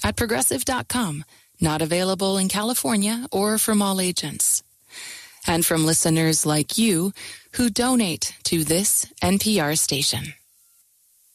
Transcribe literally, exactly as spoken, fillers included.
at progressive dot com. Not available in California or from all agents. And from listeners like you who donate to this N P R station.